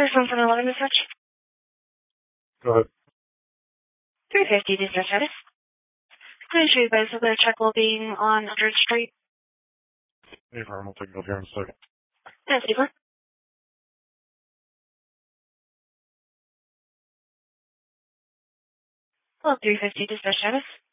There's something 11 to touch. Go ahead. 350 dispatch status. Please show you guys that the check will be on Aldridge Street. Hey, Farm, I'll take it up here in a second. That's Stephen. Well, 350 dispatch status.